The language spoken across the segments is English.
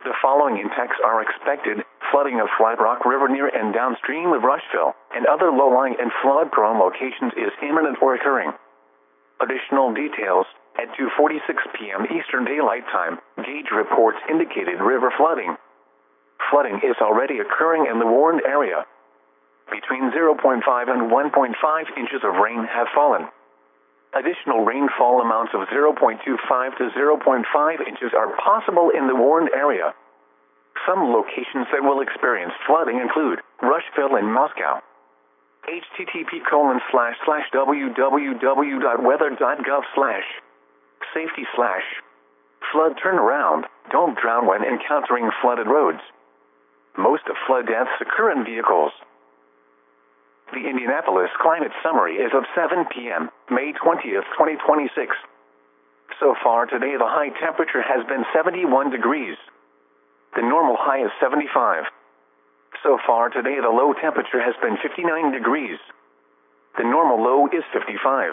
The following impacts are expected: flooding of Flat Rock River near and downstream of Rushville and other low-lying and flood-prone locations is imminent or occurring. Additional details: at 2:46 p.m. Eastern Daylight Time, gauge reports indicated river flooding. Flooding is already occurring in the warned area. Between 0.5 and 1.5 inches of rain have fallen. Additional rainfall amounts of 0.25 to 0.5 inches are possible in the warned area. Some locations that will experience flooding include Rushville and Moscow. http://www.weather.gov/safety/flood turnaround. Don't drown when encountering flooded roads. Most of flood deaths occur in vehicles. The Indianapolis Climate Summary is of 7 p.m., May 20th, 2026. So far today, the high temperature has been 71 degrees. The normal high is 75. So far today, the low temperature has been 59 degrees. The normal low is 55.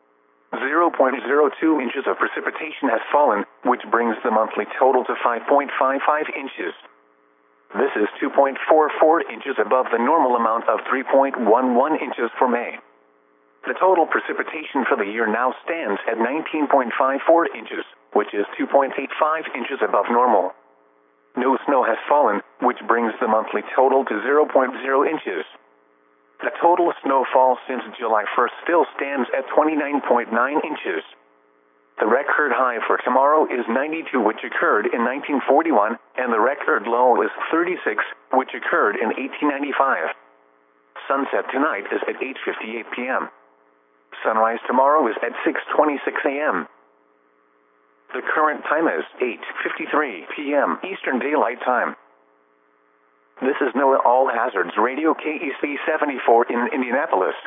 0.02 inches of precipitation has fallen, which brings the monthly total to 5.55 inches. This is 2.44 inches above the normal amount of 3.11 inches for May. The total precipitation for the year now stands at 19.54 inches, which is 2.85 inches above normal. No snow has fallen, which brings the monthly total to 0.0 inches. The total snowfall since July 1st still stands at 29.9 inches. The record high for tomorrow is 92, which occurred in 1941, and the record low is 36, which occurred in 1895. Sunset tonight is at 8:58 p.m. Sunrise tomorrow is at 6:26 a.m. The current time is 8:53 p.m. Eastern Daylight Time. This is NOAA All Hazards Radio KEC 74 in Indianapolis.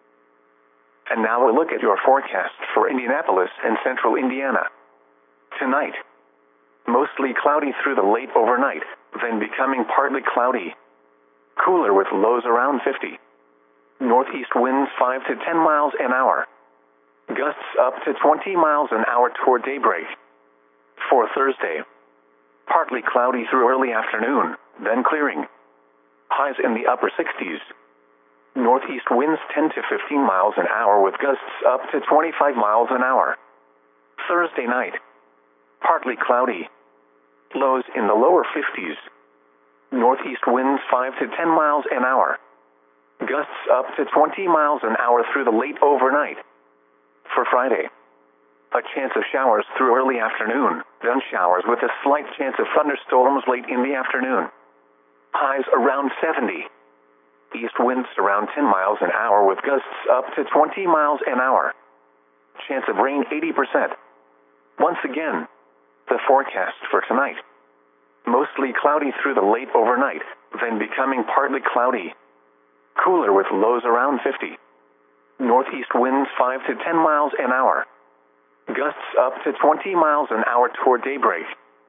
And now a look at your forecast for Indianapolis and central Indiana. Tonight, mostly cloudy through the late overnight, then becoming partly cloudy. Cooler with lows around 50. Northeast winds 5 to 10 miles an hour. Gusts up to 20 miles an hour toward daybreak. For Thursday, partly cloudy through early afternoon, then clearing. Highs in the upper 60s. Northeast winds 10 to 15 miles an hour with gusts up to 25 miles an hour. Thursday night, partly cloudy. Lows in the lower 50s. Northeast winds 5 to 10 miles an hour. Gusts up to 20 miles an hour through the late overnight. For Friday, a chance of showers through early afternoon, then showers with a slight chance of thunderstorms late in the afternoon. Highs around 70. East winds around 10 miles an hour with gusts up to 20 miles an hour. Chance of rain 80%. Once again, the forecast for tonight. Mostly cloudy through the late overnight, then becoming partly cloudy. Cooler with lows around 50. Northeast winds 5 to 10 miles an hour. Gusts up to 20 miles an hour toward daybreak.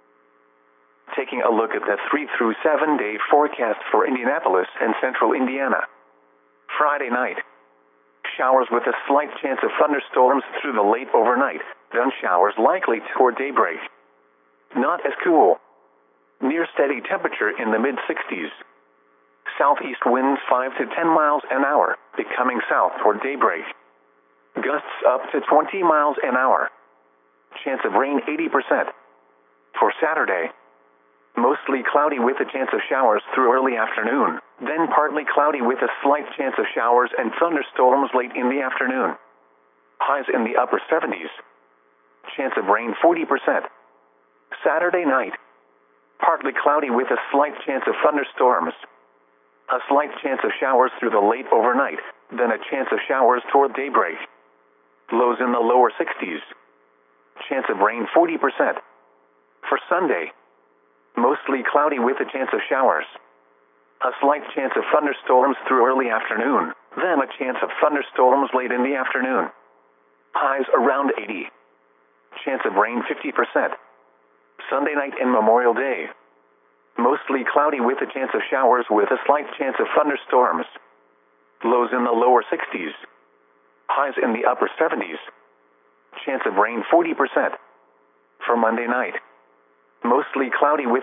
Taking a look at the 3 through 7 day forecast for Indianapolis and central Indiana. Friday night. Showers with a slight chance of thunderstorms through the late overnight, then showers likely toward daybreak. Not as cool. Near steady temperature in the mid-60s. Southeast winds 5 to 10 miles an hour, becoming south toward daybreak. Gusts up to 20 miles an hour. Chance of rain 80%. For Saturday, mostly cloudy with a chance of showers through early afternoon, then partly cloudy with a slight chance of showers and thunderstorms late in the afternoon. Highs in the upper 70s. Chance of rain 40%. Saturday night, partly cloudy with a slight chance of thunderstorms. A slight chance of showers through the late overnight, then a chance of showers toward daybreak. Lows in the lower 60s. Chance of rain 40%. For Sunday, mostly cloudy with a chance of showers. A slight chance of thunderstorms through early afternoon, then a chance of thunderstorms late in the afternoon. Highs around 80. Chance of rain 50%. Sunday night and Memorial Day. Mostly cloudy with a chance of showers with a slight chance of thunderstorms. Lows in the lower 60s. Highs in the upper 70s. Chance of rain 40%. For Monday night, mostly cloudy with